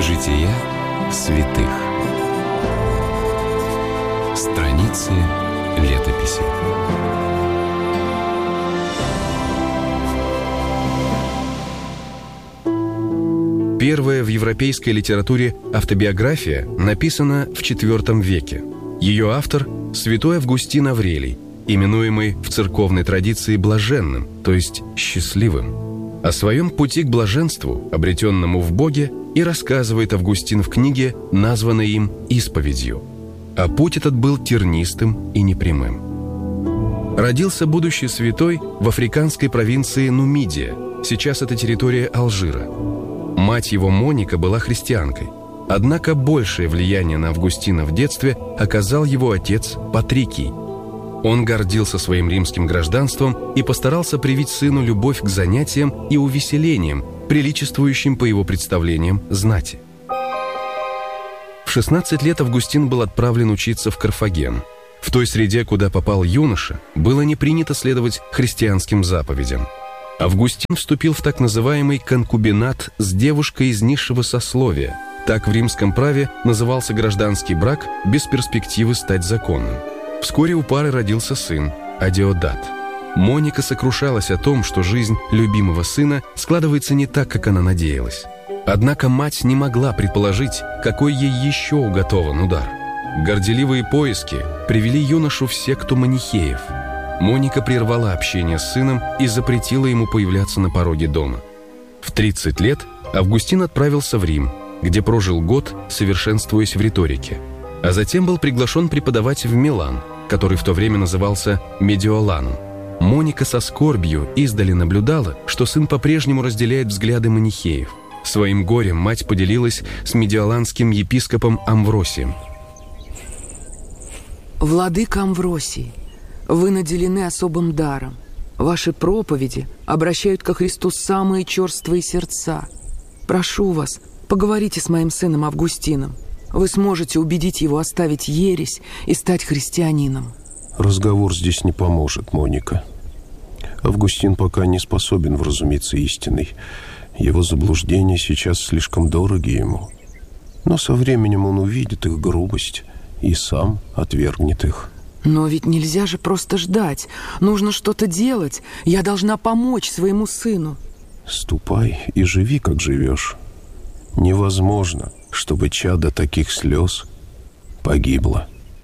Жития святых. Страницы летописи. Первая в европейской литературе автобиография написана в IV веке. Ее автор – святой Августин Аврелий, именуемый в церковной традиции блаженным, то есть счастливым. О своем пути к блаженству, обретенному в Боге, и рассказывает Августин в книге, названной им «Исповедью». А путь этот был тернистым и непрямым. Родился будущий святой в африканской провинции Нумидия, сейчас это территория Алжира. Мать его Моника была христианкой. Однако большее влияние на Августина в детстве оказал его отец Патрикий. Он гордился своим римским гражданством и постарался привить сыну любовь к занятиям и увеселениям, приличествующим, по его представлениям, знати. В 16 лет Августин был отправлен учиться в Карфаген. В той среде, куда попал юноша, было не принято следовать христианским заповедям. Августин вступил в так называемый конкубинат с девушкой из низшего сословия. Так в римском праве назывался гражданский брак без перспективы стать законным. Вскоре у пары родился сын, Адиодат. Моника сокрушалась о том, что жизнь любимого сына складывается не так, как она надеялась. Однако мать не могла предположить, какой ей еще уготован удар. Горделивые поиски привели юношу в секту манихеев. Моника прервала общение с сыном и запретила ему появляться на пороге дома. В 30 лет Августин отправился в Рим, где прожил год, совершенствуясь в риторике. А затем был приглашен преподавать в Милан, который в то время назывался Медиоланом. Моника со скорбью издали наблюдала, что сын по-прежнему разделяет взгляды манихеев. Своим горем мать поделилась с медиоланским епископом Амвросием. «Владыка Амвросий, вы наделены особым даром. Ваши проповеди обращают ко Христу самые черствые сердца. Прошу вас, поговорите с моим сыном Августином. Вы сможете убедить его оставить ересь и стать христианином». Разговор здесь не поможет, Моника. Августин пока не способен вразумиться истиной. Его заблуждения сейчас слишком дороги ему. Но со временем он увидит их грубость и сам отвергнет их. Но ведь нельзя же просто ждать. Нужно что-то делать. Я должна помочь своему сыну. Ступай и живи, как живешь. Невозможно, чтобы чадо таких слез погибло.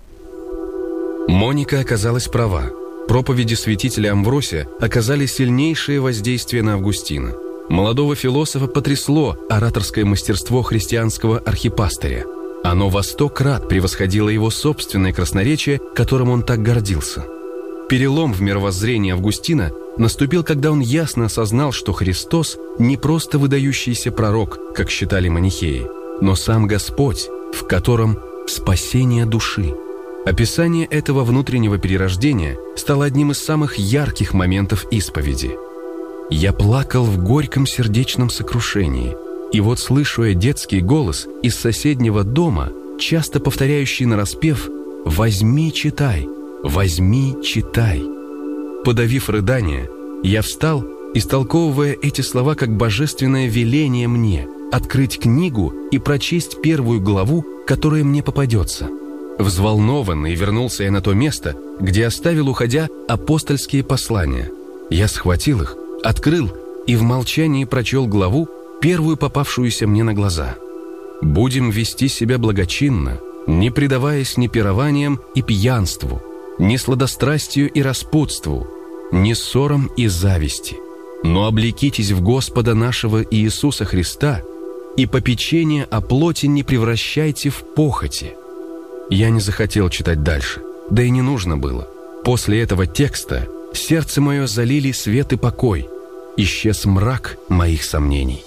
Моника оказалась права. Проповеди святителя Амвросия оказали сильнейшее воздействие на Августина. Молодого философа потрясло ораторское мастерство христианского архипастыря. Оно во 100 крат превосходило его собственное красноречие, которым он так гордился. Перелом в мировоззрении Августина наступил, когда он ясно осознал, что Христос не просто выдающийся пророк, как считали манихеи, но сам Господь, в котором спасение души. Описание этого внутреннего перерождения стало одним из самых ярких моментов исповеди. «Я плакал в горьком сердечном сокрушении, и вот слышу я детский голос из соседнего дома, часто повторяющий нараспев: «Возьми, читай, возьми, читай». Подавив рыдание, я встал, истолковывая эти слова как божественное веление мне открыть книгу и прочесть первую главу, которая мне попадется. Взволнованный вернулся я на то место, где оставил, уходя, апостольские послания. Я схватил их, открыл и в молчании прочел главу, первую попавшуюся мне на глаза. «Будем вести себя благочинно, не предаваясь ни пированиям и пьянству, ни сладострастию и распутству, ни ссорам и зависти, но облекитесь в Господа нашего Иисуса Христа, и попечение о плоти не превращайте в похоти». Я не захотел читать дальше, да и не нужно было. После этого текста сердце мое залили свет и покой, исчез мрак моих сомнений.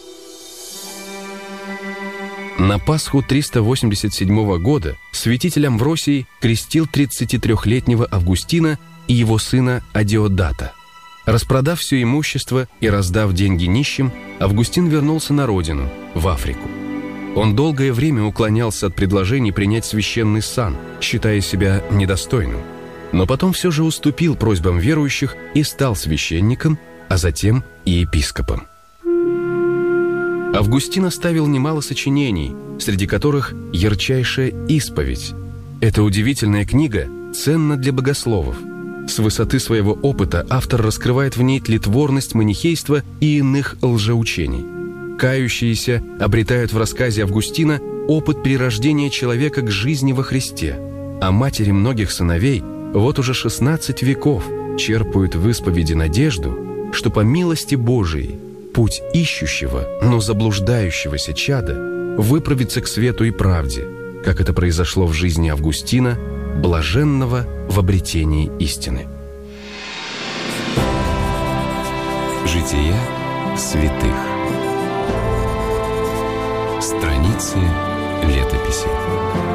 На Пасху 387 года святитель Амвросий крестил 33-летнего Августина и его сына Адиодата. Распродав все имущество и раздав деньги нищим, Августин вернулся на родину, в Африку. Он долгое время уклонялся от предложений принять священный сан, считая себя недостойным. Но потом все же уступил просьбам верующих и стал священником, а затем и епископом. Августин оставил немало сочинений, среди которых ярчайшая «Исповедь». Эта удивительная книга ценна для богословов. С высоты своего опыта автор раскрывает в ней тлетворность манихейства и иных лжеучений. Кающиеся обретают в рассказе Августина опыт перерождения человека к жизни во Христе, а матери многих сыновей вот уже 16 веков черпают в исповеди надежду, что по милости Божией путь ищущего, но заблуждающегося чада выправится к свету и правде, как это произошло в жизни Августина, блаженного в обретении истины. Жития святых. Страницы летописи.